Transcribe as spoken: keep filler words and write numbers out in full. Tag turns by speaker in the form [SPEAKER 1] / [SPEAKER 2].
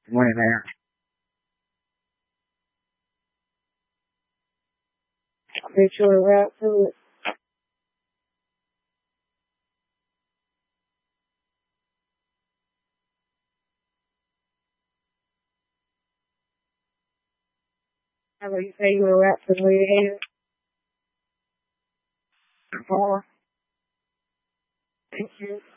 [SPEAKER 1] Good morning, Mayor.
[SPEAKER 2] Make sure we're out through it. How about you say you were wrapped from where you headed?
[SPEAKER 1] Four.
[SPEAKER 2] Thank you.